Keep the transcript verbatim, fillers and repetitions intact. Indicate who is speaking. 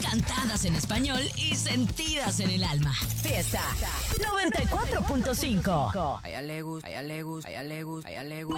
Speaker 1: cantadas en español y sentidas en el alma.
Speaker 2: Fiesta noventa y cuatro punto cinco.
Speaker 3: A ella le gusta, a ella le gusta, a ella le gusta, a ella le gusta.